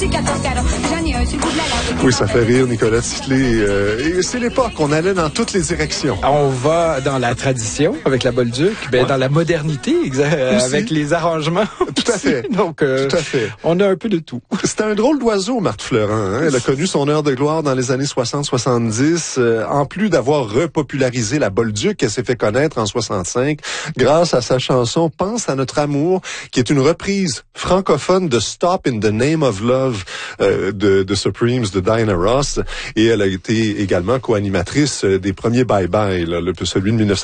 Oui, ça fait rire, Nicolas Titley. Et c'est l'époque, on allait dans toutes les directions. On va dans la tradition avec la Bolduc, dans la modernité avec les arrangements. Tout à fait. Donc, tout à fait. On a un peu de tout. C'était un drôle d'oiseau, Marthe Fleurant. Hein? Elle a connu son heure de gloire dans les années 60-70. En plus d'avoir repopularisé la Bolduc, elle s'est fait connaître en 65 grâce à sa chanson « Pense à notre amour », qui est une reprise francophone de « Stop in the Name of Love » de Supremes, de Diana Ross. Et elle a été également co-animatrice des premiers Bye Bye, là, celui de 1900.